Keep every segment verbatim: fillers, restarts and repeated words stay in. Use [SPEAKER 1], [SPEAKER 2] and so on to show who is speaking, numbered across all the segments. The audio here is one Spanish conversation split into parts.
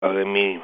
[SPEAKER 1] de mínima.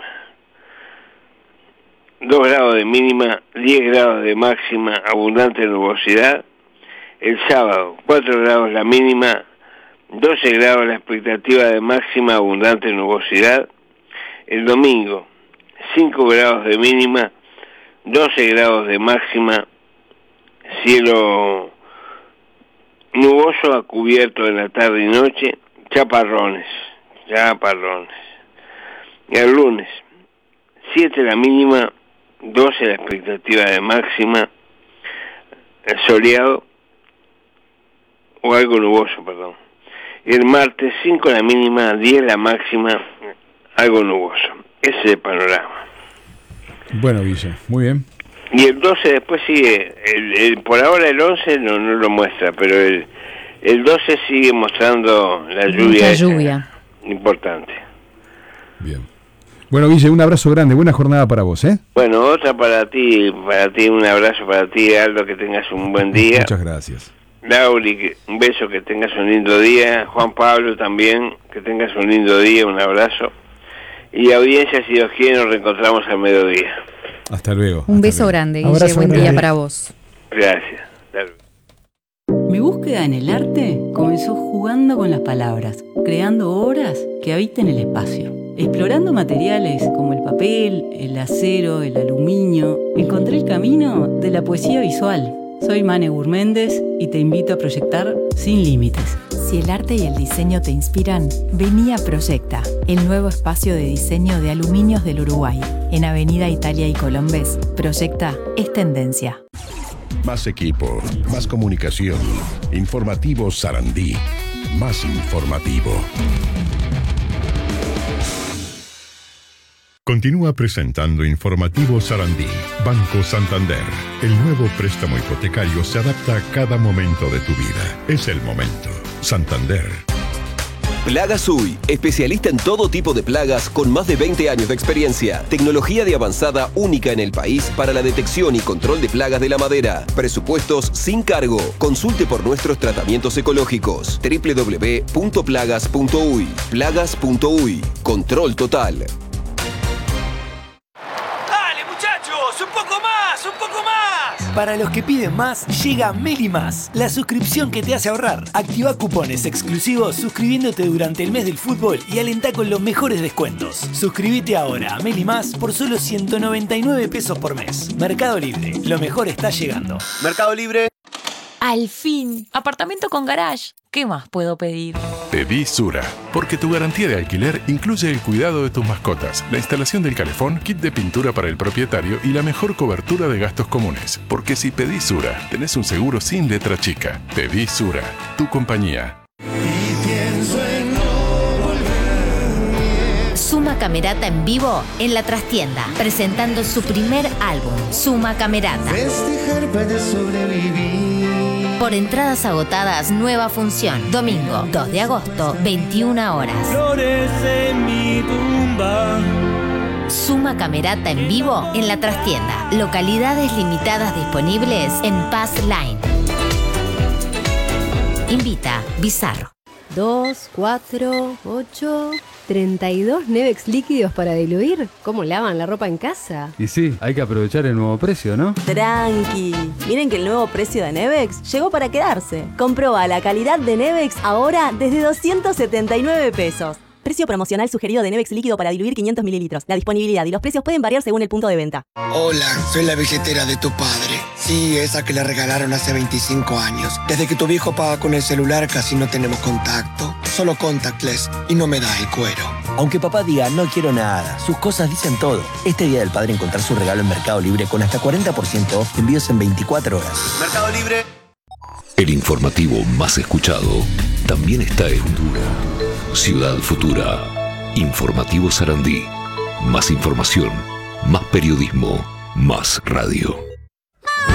[SPEAKER 1] dos grados de mínima, diez grados de máxima, abundante nubosidad. El sábado, cuatro grados la mínima, doce grados la expectativa de máxima, abundante nubosidad. El domingo, cinco grados de mínima, doce grados de máxima, cielo nuboso a cubierto en la tarde y noche, chaparrones, chaparrones. Y el lunes, siete la mínima, doce la expectativa de máxima, soleado o algo nuboso, perdón. Y el martes, cinco la mínima, diez la máxima, algo nuboso. Ese es el panorama.
[SPEAKER 2] Bueno, Guille, muy bien.
[SPEAKER 1] Y el doce después sigue, el, el, por ahora el once no, no lo muestra, pero el, el doce sigue mostrando la lluvia.
[SPEAKER 3] La lluvia.
[SPEAKER 1] Importante.
[SPEAKER 2] Bien. Bueno, Guille, un abrazo grande, buena jornada para vos, ¿eh?
[SPEAKER 1] Bueno, otra para ti, para ti, un abrazo para ti, Aldo, que tengas un buen día.
[SPEAKER 2] Muchas gracias.
[SPEAKER 1] Lauri, un beso, que tengas un lindo día. Juan Pablo también, que tengas un lindo día, un abrazo. Y audiencia, si Dios quiere, nos reencontramos al mediodía.
[SPEAKER 2] Hasta luego.
[SPEAKER 3] Un
[SPEAKER 2] hasta
[SPEAKER 3] beso
[SPEAKER 2] luego.
[SPEAKER 3] grande, Guille, buen día para vos.
[SPEAKER 1] Gracias.
[SPEAKER 4] Mi búsqueda en el arte comenzó jugando con las palabras, creando obras que habiten el espacio. Explorando materiales como el papel, el acero, el aluminio, encontré el camino de la poesía visual. Soy Mane Gurméndez y te invito a proyectar sin límites.
[SPEAKER 5] Si el arte y el diseño te inspiran, vení a Proyecta, el nuevo espacio de diseño de aluminios del Uruguay. En Avenida Italia y Colombés, Proyecta es tendencia.
[SPEAKER 6] Más equipo, más comunicación. Informativo Sarandí. Más informativo. Continúa presentando Informativo Sarandí. Banco Santander. El nuevo préstamo hipotecario se adapta a cada momento de tu vida. Es el momento. Santander.
[SPEAKER 7] Plagas U I, especialista en todo tipo de plagas con más de veinte años de experiencia. Tecnología de avanzada única en el país para la detección y control de plagas de la madera. Presupuestos sin cargo. Consulte por nuestros tratamientos ecológicos. doble u doble u doble u punto plagas punto u i. Plagas punto u i. Control total.
[SPEAKER 8] ¡Un poco más! ¡Un poco más!
[SPEAKER 9] Para los que piden más, llega Meli Más, la suscripción que te hace ahorrar. Activa cupones exclusivos suscribiéndote durante el mes del fútbol y alentá con los mejores descuentos. Suscríbete ahora a Meli Más por solo ciento noventa y nueve pesos por mes. Mercado Libre, lo mejor está llegando.
[SPEAKER 8] Mercado Libre.
[SPEAKER 3] Al fin, apartamento con garage. ¿Qué más puedo pedir?
[SPEAKER 10] Pedí Sura, porque tu garantía de alquiler incluye el cuidado de tus mascotas, la instalación del calefón, kit de pintura para el propietario y la mejor cobertura de gastos comunes. Porque si pedís Sura, tenés un seguro sin letra chica. Pedí Sura, tu compañía.
[SPEAKER 11] Suma Camerata en vivo en La Trastienda, presentando su primer álbum, Suma Camerata.
[SPEAKER 12] Festejar para sobrevivir.
[SPEAKER 11] Por entradas agotadas, nueva función. Domingo, dos de agosto, veintiuna horas.
[SPEAKER 12] Flores en mi tumba.
[SPEAKER 11] Suma Camerata en vivo en La Trastienda. Localidades limitadas disponibles en Pass Line. Invita Bizarro.
[SPEAKER 13] dos, cuatro, ocho, treinta y dos Nevex líquidos para diluir. ¿Cómo lavan la ropa en casa?
[SPEAKER 2] Y sí, hay que aprovechar el nuevo precio, ¿no?
[SPEAKER 14] Tranqui. Miren que el nuevo precio de Nevex llegó para quedarse. Comproba la calidad de Nevex ahora desde doscientos setenta y nueve pesos. Precio promocional sugerido de Nevex líquido para diluir quinientos mililitros. La disponibilidad y los precios pueden variar según el punto de venta.
[SPEAKER 15] Hola, soy la billetera de tu padre. Sí, esa que le regalaron hace veinticinco años. Desde que tu viejo paga con el celular casi no tenemos contacto. Solo contactless y no me da el cuero.
[SPEAKER 16] Aunque papá diga no quiero nada, sus cosas dicen todo. Este Día del Padre encontrar su regalo en Mercado Libre con hasta cuarenta por ciento off, envíos en veinticuatro horas.
[SPEAKER 8] Mercado Libre.
[SPEAKER 17] El informativo más escuchado también está en Dura. Ciudad Futura. Informativo Sarandí. Más información, más periodismo, más radio.